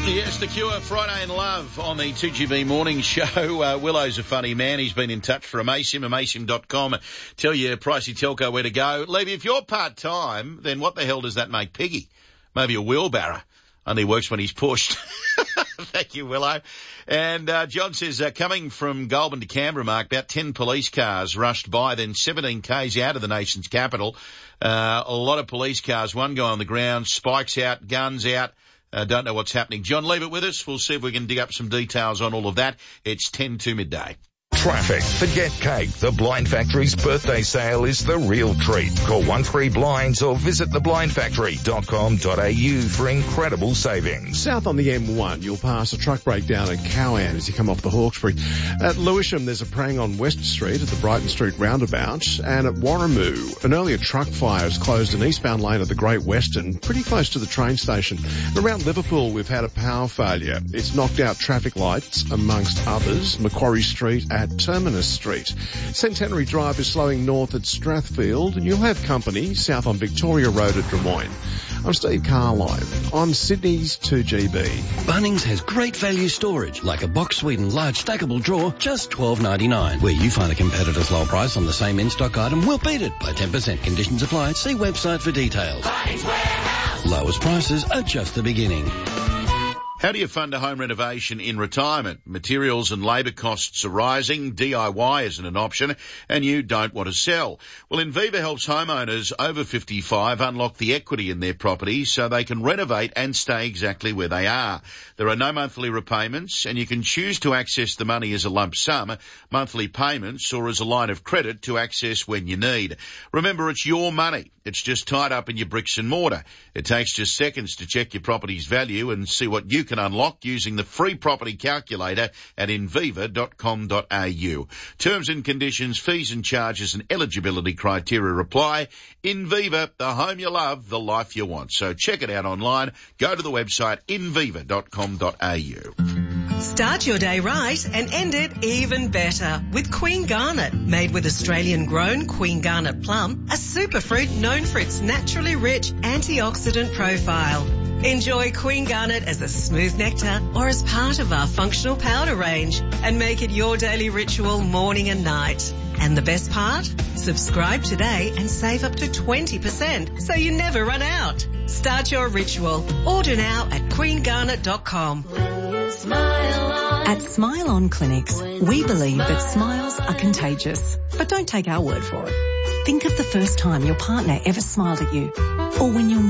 Yes, The Cure, Friday in Love on the 2GB Morning Show. Willow's a funny man. He's been in touch for Amaysim.com. Tell your pricey telco where to go. Levy, if you're part-time, then what the hell does that make Piggy? Maybe a wheelbarrow. Only works when he's pushed. Thank you, Willow. And John says, coming from Goulburn to Canberra, Mark, about 10 police cars rushed by, then 17 k's out of the nation's capital. A lot of police cars, one guy on the ground, spikes out, guns out. Don't know what's happening. John, leave it with us. We'll see if we can dig up some details on all of that. It's 10 to midday. Traffic. Forget cake. The Blind Factory's birthday sale is the real treat. Call 13Blinds or visit theblindfactory.com.au for incredible savings. South on the M1, you'll pass a truck breakdown at Cowan as you come off the Hawkesbury. At Lewisham, there's a prang on West Street at the Brighton Street roundabout. And at Warramoo, an earlier truck fire has closed an eastbound lane of the Great Western, pretty close to the train station. And around Liverpool, we've had a power failure. It's knocked out traffic lights, amongst others, Macquarie Street at Terminus Street. Centenary Drive is slowing north at Strathfield, and you'll have company south on Victoria Road at Drummoyne. I'm Steve Carlisle. I'm Sydney's 2GB. Bunnings has great value storage, like a box Sweden large stackable drawer, just $12.99. Where you find a competitor's low price on the same in-stock item, we'll beat it by 10%. Conditions apply. See website for details. Bunnings Warehouse. Lowest prices are just the beginning. How do you fund a home renovation in retirement? Materials and labour costs are rising, DIY isn't an option, and you don't want to sell. Well, Inviva helps homeowners over 55 unlock the equity in their property so they can renovate and stay exactly where they are. There are no monthly repayments, and you can choose to access the money as a lump sum, monthly payments, or as a line of credit to access when you need. Remember, it's your money. It's just tied up in your bricks and mortar. It takes just seconds to check your property's value and see what you can unlock using the free property calculator at inviva.com.au. Terms and conditions, fees and charges and eligibility criteria apply. Inviva, the home you love, the life you want. So check it out online. Go to the website inviva.com.au. Start your day right and end it even better with Queen Garnet. Made with Australian-grown Queen Garnet plum, a superfruit known for its naturally rich antioxidant profile. Enjoy Queen Garnet as a smooth nectar or as part of our functional powder range and make it your daily ritual morning and night. And the best part? Subscribe today and save up to 20% so you never run out. Start your ritual. Order now at queengarnet.com. At Smile On Clinics, we believe that smiles are contagious. But don't take our word for it. Think of the first time your partner ever smiled at you, or when your